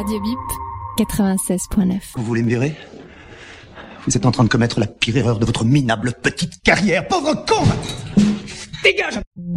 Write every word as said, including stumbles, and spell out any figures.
Radio Bip, quatre-vingt-seize point neuf. Vous voulez me virer ? Vous êtes en train de commettre la pire erreur de votre minable petite carrière, pauvre con ! Dégage !